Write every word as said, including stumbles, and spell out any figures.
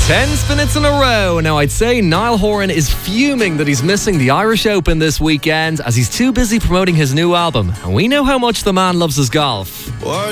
Ten spinets in a row. Now, I'd say Niall Horan is fuming that he's missing the Irish Open this weekend as he's too busy promoting his new album. And we know how much the man loves his golf.